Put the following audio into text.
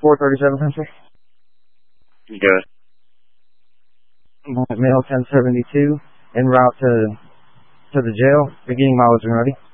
437 Century. Good. Male 1072, en route to the jail, beginning mileage and ready.